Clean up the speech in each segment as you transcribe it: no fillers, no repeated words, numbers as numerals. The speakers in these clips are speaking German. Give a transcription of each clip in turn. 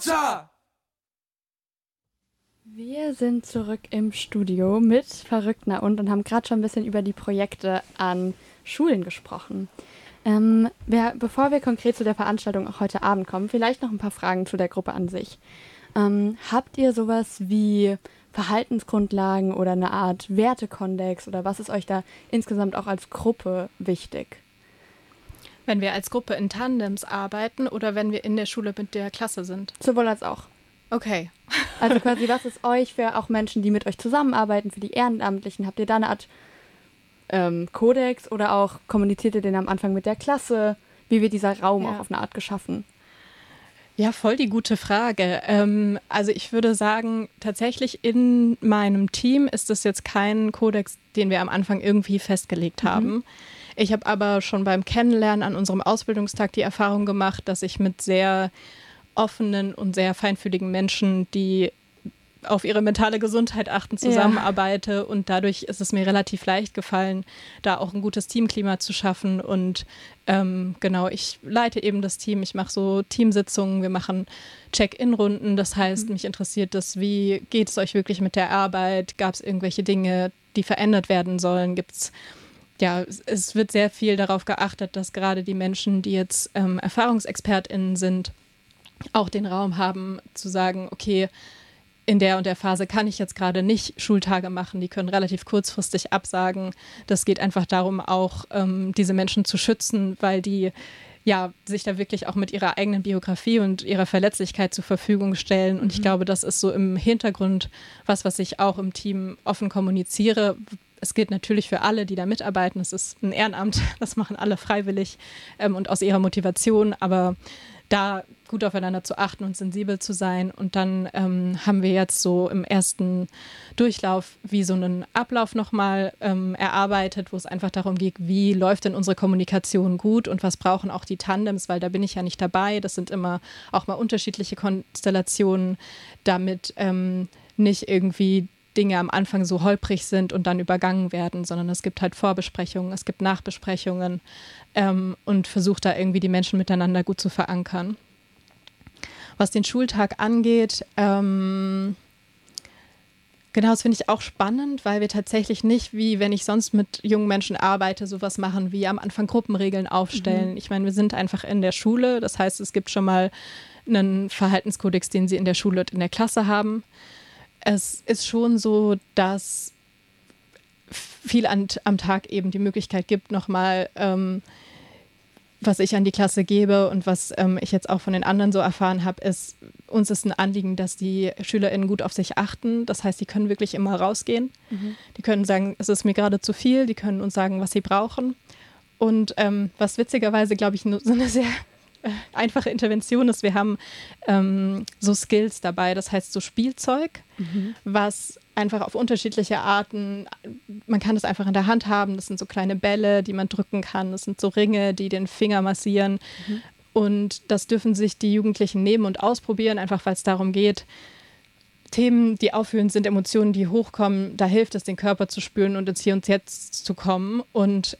Mutter! Wir sind zurück im Studio mit Verrücktner und haben gerade schon ein bisschen über die Projekte an Schulen gesprochen. Bevor wir konkret zu der Veranstaltung auch heute Abend kommen, vielleicht noch ein paar Fragen zu der Gruppe an sich. Habt ihr sowas wie Verhaltensgrundlagen oder eine Art Wertekodex oder was ist euch da insgesamt auch als Gruppe wichtig? Wenn wir als Gruppe in Tandems arbeiten oder wenn wir in der Schule mit der Klasse sind? Sowohl als auch. Okay. Also quasi, was ist euch für auch Menschen, die mit euch zusammenarbeiten, für die Ehrenamtlichen? Habt ihr da eine Art Kodex oder auch kommuniziert ihr den am Anfang mit der Klasse? Wie wird dieser Raum auch auf eine Art geschaffen? Ja, voll die gute Frage. Also ich würde sagen, tatsächlich in meinem Team ist es jetzt kein Kodex, den wir am Anfang irgendwie festgelegt haben. Ich habe aber schon beim Kennenlernen an unserem Ausbildungstag die Erfahrung gemacht, dass ich mit sehr offenen und sehr feinfühligen Menschen, die auf ihre mentale Gesundheit achten, zusammenarbeite. Und dadurch ist es mir relativ leicht gefallen, da auch ein gutes Teamklima zu schaffen. Und genau, ich leite eben das Team. Ich mache so Teamsitzungen, wir machen Check-in-Runden. Das heißt, mich interessiert das, wie geht es euch wirklich mit der Arbeit? Gab es irgendwelche Dinge, die verändert werden sollen? Es wird sehr viel darauf geachtet, dass gerade die Menschen, die jetzt ErfahrungsexpertInnen sind, auch den Raum haben zu sagen, okay, in der und der Phase kann ich jetzt gerade nicht Schultage machen, die können relativ kurzfristig absagen. Das geht einfach darum, auch diese Menschen zu schützen, weil die sich da wirklich auch mit ihrer eigenen Biografie und ihrer Verletzlichkeit zur Verfügung stellen. Und ich glaube, das ist so im Hintergrund was ich auch im Team offen kommuniziere. Es gilt natürlich für alle, die da mitarbeiten. Es ist ein Ehrenamt, das machen alle freiwillig und aus ihrer Motivation, aber da gut aufeinander zu achten und sensibel zu sein. Und dann haben wir jetzt so im ersten Durchlauf wie so einen Ablauf nochmal erarbeitet, wo es einfach darum geht, wie läuft denn unsere Kommunikation gut und was brauchen auch die Tandems, weil da bin ich ja nicht dabei. Das sind immer auch mal unterschiedliche Konstellationen, damit nicht irgendwie Dinge am Anfang so holprig sind und dann übergangen werden, sondern es gibt halt Vorbesprechungen, es gibt Nachbesprechungen und versucht da irgendwie die Menschen miteinander gut zu verankern. Was den Schultag angeht, genau, das finde ich auch spannend, weil wir tatsächlich nicht, wie wenn ich sonst mit jungen Menschen arbeite, sowas machen wie am Anfang Gruppenregeln aufstellen. Ich meine, wir sind einfach in der Schule, das heißt, es gibt schon mal einen Verhaltenskodex, den sie in der Schule und in der Klasse haben. Es ist schon so, dass viel am Tag eben die Möglichkeit gibt, nochmal, was ich an die Klasse gebe und was ich jetzt auch von den anderen so erfahren habe, ist, uns ist ein Anliegen, dass die SchülerInnen gut auf sich achten. Das heißt, die können wirklich immer rausgehen. Die können sagen, es ist mir gerade zu viel. Die können uns sagen, was sie brauchen. Und was witzigerweise, glaube ich, so eine sehr einfache Intervention ist, wir haben so Skills dabei, das heißt so Spielzeug, was einfach auf unterschiedliche Arten, man kann das einfach in der Hand haben, das sind so kleine Bälle, die man drücken kann, das sind so Ringe, die den Finger massieren und das dürfen sich die Jugendlichen nehmen und ausprobieren, einfach weil es darum geht, Themen, die auffühlend sind, Emotionen, die hochkommen, da hilft es, den Körper zu spüren und ins Hier und Jetzt zu kommen und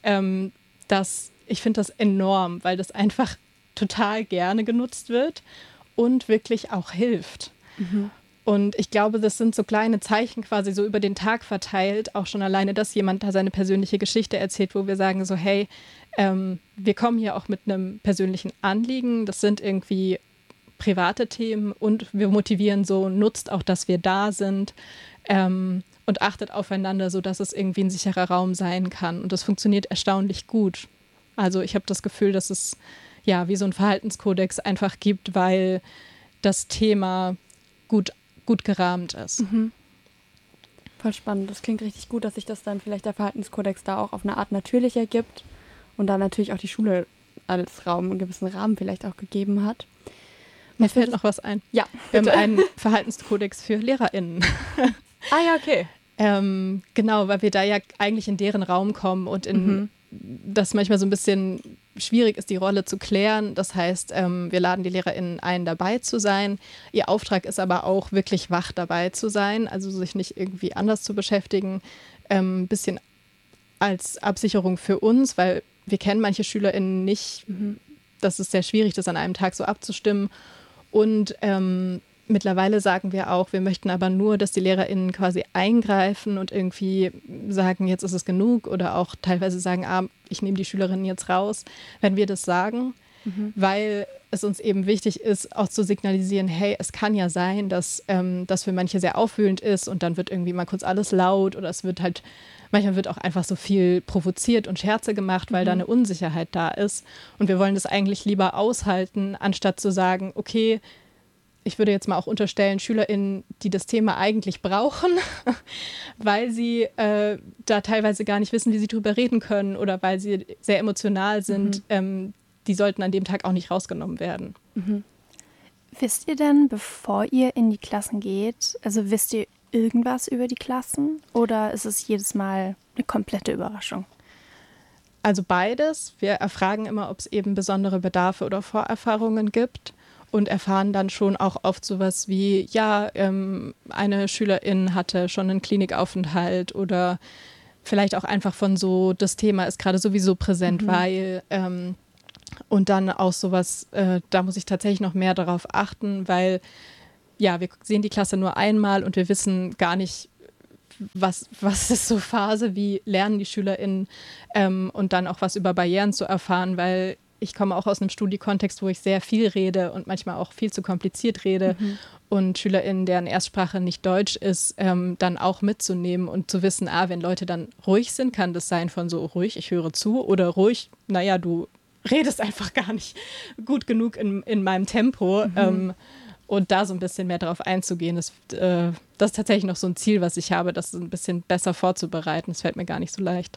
ich finde das enorm, weil das einfach total gerne genutzt wird und wirklich auch hilft. Und ich glaube, das sind so kleine Zeichen quasi so über den Tag verteilt, auch schon alleine, dass jemand da seine persönliche Geschichte erzählt, wo wir sagen so, hey, wir kommen hier auch mit einem persönlichen Anliegen, das sind irgendwie private Themen und wir motivieren so, nutzt auch, dass wir da sind und achtet aufeinander, sodass es irgendwie ein sicherer Raum sein kann. Und das funktioniert erstaunlich gut. Also ich habe das Gefühl, dass es wie so ein Verhaltenskodex einfach gibt, weil das Thema gut gerahmt ist. Voll spannend. Das klingt richtig gut, dass sich das dann vielleicht der Verhaltenskodex da auch auf eine Art natürlich ergibt und dann natürlich auch die Schule als Raum einen gewissen Rahmen vielleicht auch gegeben hat. Mir fällt noch was ein. Ja, wir haben einen Verhaltenskodex für LehrerInnen. Ah ja, okay. Genau, weil wir da ja eigentlich in deren Raum kommen und in das manchmal so ein bisschen schwierig ist, die Rolle zu klären. Das heißt, wir laden die LehrerInnen ein, dabei zu sein. Ihr Auftrag ist aber auch, wirklich wach dabei zu sein, also sich nicht irgendwie anders zu beschäftigen. Ein bisschen als Absicherung für uns, weil wir kennen manche SchülerInnen nicht. Das ist sehr schwierig, das an einem Tag so abzustimmen. Und mittlerweile sagen wir auch, wir möchten aber nur, dass die LehrerInnen quasi eingreifen und irgendwie sagen, jetzt ist es genug oder auch teilweise sagen, ich nehme die Schülerinnen jetzt raus, wenn wir das sagen, weil es uns eben wichtig ist, auch zu signalisieren, hey, es kann ja sein, dass das für manche sehr aufwühlend ist und dann wird irgendwie mal kurz alles laut oder es wird halt, manchmal wird auch einfach so viel provoziert und Scherze gemacht, weil da eine Unsicherheit da ist. Und wir wollen das eigentlich lieber aushalten, anstatt zu sagen, okay, ich würde jetzt mal auch unterstellen, SchülerInnen, die das Thema eigentlich brauchen, weil sie da teilweise gar nicht wissen, wie sie drüber reden können oder weil sie sehr emotional sind, die sollten an dem Tag auch nicht rausgenommen werden. Wisst ihr denn, bevor ihr in die Klassen geht, also wisst ihr irgendwas über die Klassen oder ist es jedes Mal eine komplette Überraschung? Also beides. Wir erfragen immer, ob es eben besondere Bedarfe oder Vorerfahrungen gibt. Und erfahren dann schon auch oft sowas wie, ja, eine Schülerin hatte schon einen Klinikaufenthalt oder vielleicht auch einfach von so, das Thema ist gerade sowieso präsent, weil und dann auch sowas, da muss ich tatsächlich noch mehr darauf achten, weil ja, wir sehen die Klasse nur einmal und wir wissen gar nicht, was ist so Phase, wie lernen die SchülerInnen und dann auch was über Barrieren zu erfahren, weil ich komme auch aus einem Studiekontext, wo ich sehr viel rede und manchmal auch viel zu kompliziert rede und SchülerInnen, deren Erstsprache nicht Deutsch ist, dann auch mitzunehmen und zu wissen, wenn Leute dann ruhig sind, kann das sein von so ruhig, ich höre zu oder ruhig, naja, du redest einfach gar nicht gut genug in meinem Tempo und da so ein bisschen mehr darauf einzugehen, das ist tatsächlich noch so ein Ziel, was ich habe, das ein bisschen besser vorzubereiten. Das fällt mir gar nicht so leicht.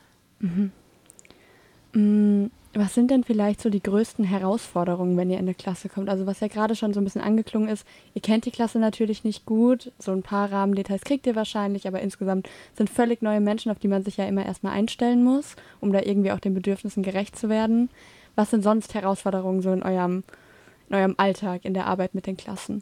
Was sind denn vielleicht so die größten Herausforderungen, wenn ihr in eine Klasse kommt? Also was ja gerade schon so ein bisschen angeklungen ist, ihr kennt die Klasse natürlich nicht gut, so ein paar Rahmendetails kriegt ihr wahrscheinlich, aber insgesamt sind völlig neue Menschen, auf die man sich ja immer erstmal einstellen muss, um da irgendwie auch den Bedürfnissen gerecht zu werden. Was sind sonst Herausforderungen so in eurem Alltag, in der Arbeit mit den Klassen?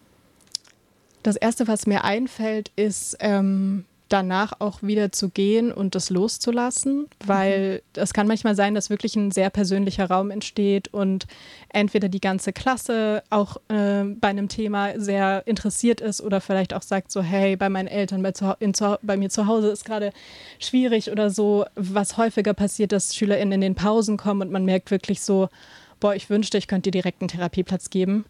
Das Erste, was mir einfällt, ist danach auch wieder zu gehen und das loszulassen, weil es kann manchmal sein, dass wirklich ein sehr persönlicher Raum entsteht und entweder die ganze Klasse auch bei einem Thema sehr interessiert ist oder vielleicht auch sagt so, hey, bei meinen Eltern, bei mir zu Hause ist gerade schwierig oder so, was häufiger passiert, dass SchülerInnen in den Pausen kommen und man merkt wirklich so, boah, ich wünschte, ich könnte dir direkt einen Therapieplatz geben,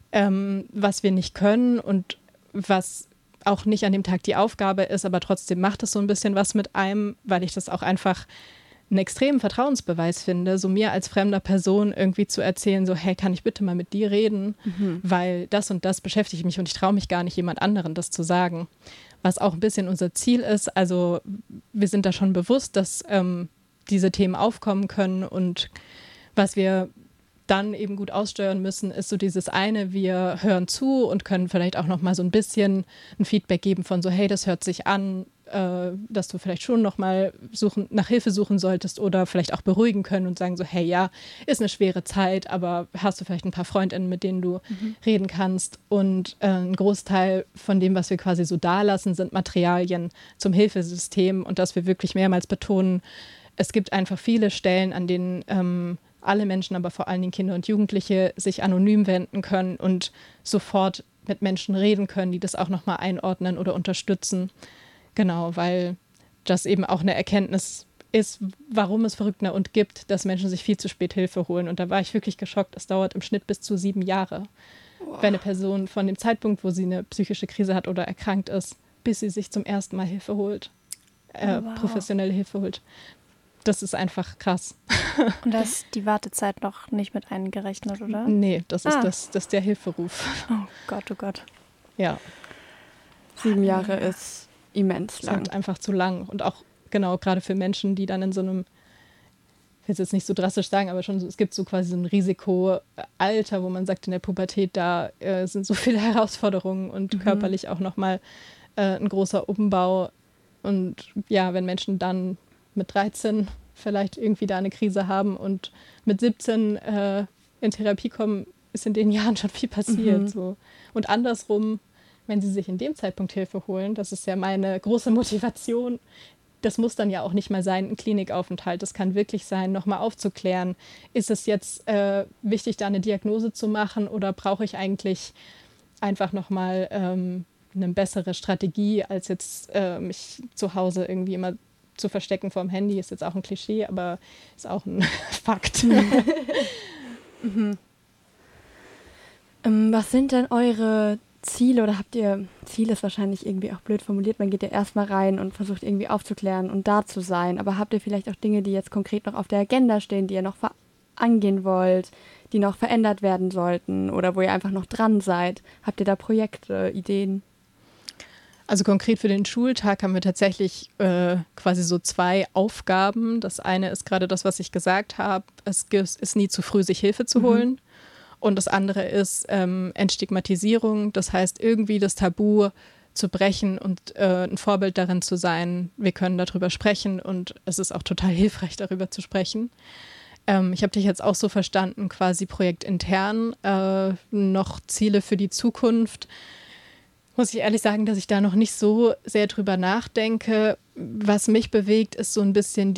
was wir nicht können und was auch nicht an dem Tag die Aufgabe ist, aber trotzdem macht es so ein bisschen was mit einem, weil ich das auch einfach einen extremen Vertrauensbeweis finde, so mir als fremder Person irgendwie zu erzählen, so hey, kann ich bitte mal mit dir reden, weil das und das beschäftigt mich und ich traue mich gar nicht, jemand anderen das zu sagen. Was auch ein bisschen unser Ziel ist, also wir sind da schon bewusst, dass diese Themen aufkommen können und was wir dann eben gut aussteuern müssen, ist so dieses eine, wir hören zu und können vielleicht auch noch mal so ein bisschen ein Feedback geben von so, hey, das hört sich an, dass du vielleicht schon noch mal nach Hilfe suchen solltest oder vielleicht auch beruhigen können und sagen so, hey, ja, ist eine schwere Zeit, aber hast du vielleicht ein paar FreundInnen, mit denen du reden kannst? Und ein Großteil von dem, was wir quasi so dalassen, sind Materialien zum Hilfesystem und dass wir wirklich mehrmals betonen, es gibt einfach viele Stellen, an denen alle Menschen, aber vor allen Dingen Kinder und Jugendliche, sich anonym wenden können und sofort mit Menschen reden können, die das auch nochmal einordnen oder unterstützen. Genau, weil das eben auch eine Erkenntnis ist, warum es Verrückt und gibt, dass Menschen sich viel zu spät Hilfe holen. Und da war ich wirklich geschockt. Es dauert im Schnitt bis zu 7 Jahre, wenn eine Person von dem Zeitpunkt, wo sie eine psychische Krise hat oder erkrankt ist, bis sie sich zum ersten Mal Hilfe holt, professionelle Hilfe holt. Das ist einfach krass. Und da ist die Wartezeit noch nicht mit eingerechnet, oder? Nee, das ist der Hilferuf. Oh Gott, oh Gott. Ja. 7 Jahre ist immens lang. Ist einfach zu lang. Und auch genau gerade für Menschen, die dann in so einem, ich will es jetzt nicht so drastisch sagen, aber schon so, es gibt so quasi so ein Risikoalter, wo man sagt, in der Pubertät, da sind so viele Herausforderungen und körperlich auch nochmal ein großer Umbau. Und ja, wenn Menschen dann mit 13 vielleicht irgendwie da eine Krise haben und mit 17 in Therapie kommen, ist in den Jahren schon viel passiert. So. Und andersrum, wenn sie sich in dem Zeitpunkt Hilfe holen, das ist ja meine große Motivation, das muss dann ja auch nicht mal sein, ein Klinikaufenthalt. Das kann wirklich sein, nochmal aufzuklären. Ist es jetzt wichtig, da eine Diagnose zu machen oder brauche ich eigentlich einfach nochmal eine bessere Strategie, als jetzt mich zu Hause irgendwie immer zu verstecken vorm Handy? Ist jetzt auch ein Klischee, aber ist auch ein Fakt. Was sind denn eure Ziele oder habt ihr, Ziel ist wahrscheinlich irgendwie auch blöd formuliert, man geht ja erstmal rein und versucht irgendwie aufzuklären und da zu sein, aber habt ihr vielleicht auch Dinge, die jetzt konkret noch auf der Agenda stehen, die ihr noch angehen wollt, die noch verändert werden sollten oder wo ihr einfach noch dran seid? Habt ihr da Projekte, Ideen? Also konkret für den Schultag haben wir tatsächlich quasi so 2 Aufgaben. Das eine ist gerade das, was ich gesagt habe. Es ist nie zu früh, sich Hilfe zu holen. Und das andere ist Entstigmatisierung. Das heißt, irgendwie das Tabu zu brechen und ein Vorbild darin zu sein. Wir können darüber sprechen und es ist auch total hilfreich, darüber zu sprechen. Ich habe dich jetzt auch so verstanden, quasi projektintern noch Ziele für die Zukunft. Muss ich ehrlich sagen, dass ich da noch nicht so sehr drüber nachdenke. Was mich bewegt, ist so ein bisschen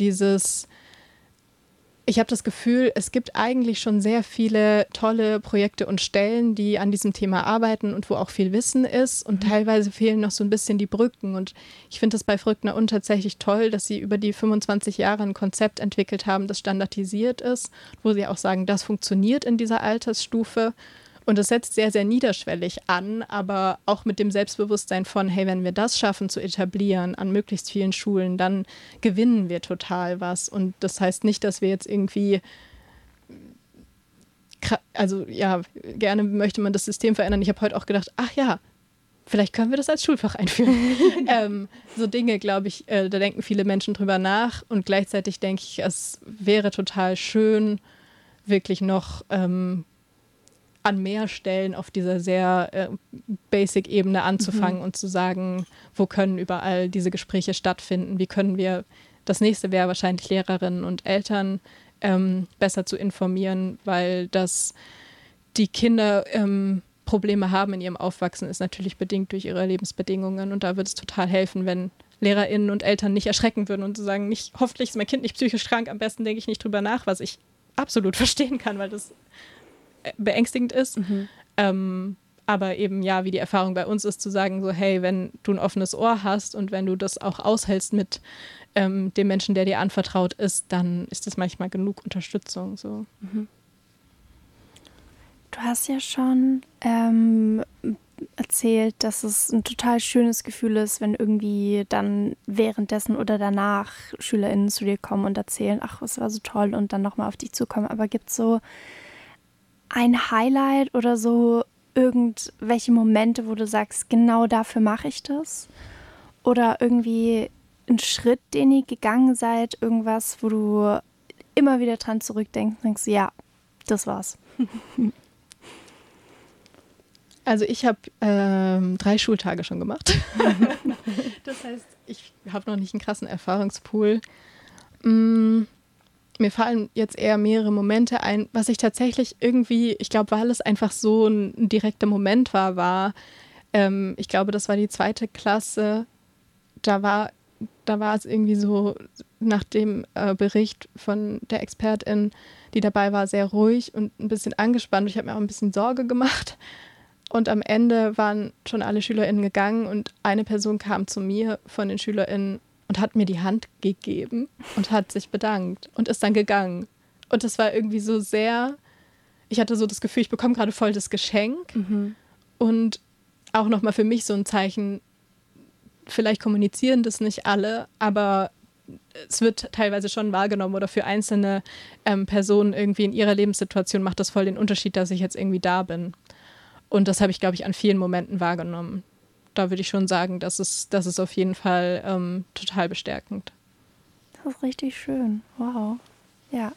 ich habe das Gefühl, es gibt eigentlich schon sehr viele tolle Projekte und Stellen, die an diesem Thema arbeiten und wo auch viel Wissen ist. Und teilweise fehlen noch so ein bisschen die Brücken. Und ich finde das bei Verrückt na und tatsächlich toll, dass sie über die 25 Jahre ein Konzept entwickelt haben, das standardisiert ist, wo sie auch sagen, das funktioniert in dieser Altersstufe. Und es setzt sehr, sehr niederschwellig an, aber auch mit dem Selbstbewusstsein von, hey, wenn wir das schaffen zu etablieren an möglichst vielen Schulen, dann gewinnen wir total was. Und das heißt nicht, dass wir jetzt irgendwie, also ja, gerne möchte man das System verändern. Ich habe heute auch gedacht, ach ja, vielleicht können wir das als Schulfach einführen. So Dinge, glaube ich, da denken viele Menschen drüber nach. Und gleichzeitig denke ich, es wäre total schön, wirklich noch an mehr Stellen auf dieser sehr Basic-Ebene anzufangen und zu sagen, wo können überall diese Gespräche stattfinden, wie können wir, das nächste wäre wahrscheinlich Lehrerinnen und Eltern besser zu informieren, weil das die Kinder Probleme haben in ihrem Aufwachsen, ist natürlich bedingt durch ihre Lebensbedingungen und da würde es total helfen, wenn LehrerInnen und Eltern nicht erschrecken würden und zu sagen, hoffentlich ist mein Kind nicht psychisch krank, am besten denke ich nicht drüber nach, was ich absolut verstehen kann, weil das beängstigend ist. Aber eben ja, wie die Erfahrung bei uns ist, zu sagen so, hey, wenn du ein offenes Ohr hast und wenn du das auch aushältst mit dem Menschen, der dir anvertraut ist, dann ist das manchmal genug Unterstützung. So. Du hast ja schon erzählt, dass es ein total schönes Gefühl ist, wenn irgendwie dann währenddessen oder danach SchülerInnen zu dir kommen und erzählen, ach, es war so toll und dann nochmal auf dich zukommen. Aber gibt es so ein Highlight oder so irgendwelche Momente, wo du sagst, genau dafür mache ich das? Oder irgendwie ein Schritt, den ihr gegangen seid, irgendwas, wo du immer wieder dran zurückdenkst und denkst, ja, das war's. Also ich habe 3 Schultage schon gemacht. Das heißt, ich habe noch nicht einen krassen Erfahrungspool. Mir fallen jetzt eher mehrere Momente ein, was ich tatsächlich irgendwie, ich glaube, weil es einfach so ein direkter Moment war, ich glaube, das war die 2. Klasse, da war es irgendwie so nach dem Bericht von der Expertin, die dabei war, sehr ruhig und ein bisschen angespannt. Ich habe mir auch ein bisschen Sorge gemacht. Und am Ende waren schon alle SchülerInnen gegangen und eine Person kam zu mir von den SchülerInnen und hat mir die Hand gegeben und hat sich bedankt und ist dann gegangen. Und das war irgendwie so sehr, ich hatte so das Gefühl, ich bekomme gerade voll das Geschenk. Und auch nochmal für mich so ein Zeichen, vielleicht kommunizieren das nicht alle, aber es wird teilweise schon wahrgenommen oder für einzelne Personen irgendwie in ihrer Lebenssituation macht das voll den Unterschied, dass ich jetzt irgendwie da bin. Und das habe ich, glaube ich, an vielen Momenten wahrgenommen. Da würde ich schon sagen, das ist auf jeden Fall total bestärkend. Das ist richtig schön. Wow. Ja,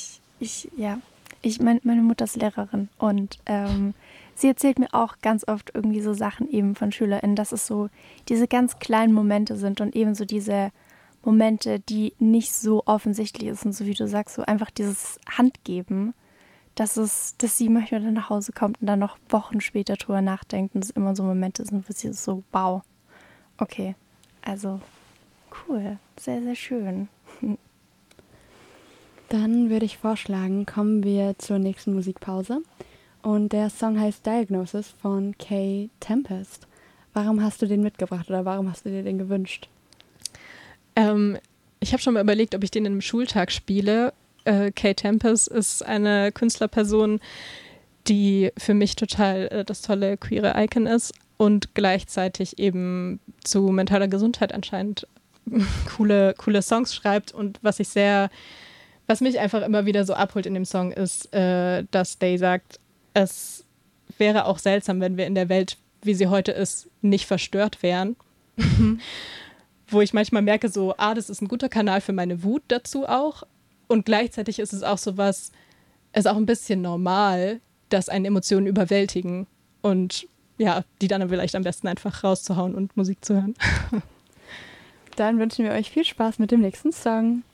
meine Mutter ist Lehrerin und sie erzählt mir auch ganz oft irgendwie so Sachen eben von SchülerInnen, dass es so diese ganz kleinen Momente sind und eben so diese Momente, die nicht so offensichtlich sind, so wie du sagst, so einfach dieses Handgeben, dass sie manchmal dann nach Hause kommt und dann noch Wochen später drüber nachdenkt und es immer so Momente sind, wo sie so, wow, okay, also Cool, sehr, sehr schön. Dann würde ich vorschlagen, kommen wir zur nächsten Musikpause. Und der Song heißt Diagnosis von Kay Tempest. Warum hast du den mitgebracht oder warum hast du dir den gewünscht? Ich habe schon mal überlegt, ob ich den in einem Schultag spiele. Kay Tempest ist eine Künstlerperson, die für mich total das tolle queere Icon ist und gleichzeitig eben zu mentaler Gesundheit anscheinend coole Songs schreibt. Und was mich einfach immer wieder so abholt in dem Song ist, dass Day sagt, es wäre auch seltsam, wenn wir in der Welt, wie sie heute ist, nicht verstört wären. Wo ich manchmal merke, so, das ist ein guter Kanal für meine Wut dazu auch. Und gleichzeitig ist es auch sowas, ist auch ein bisschen normal, dass einen Emotionen überwältigen. Und ja, die dann vielleicht am besten einfach rauszuhauen und Musik zu hören. Dann wünschen wir euch viel Spaß mit dem nächsten Song.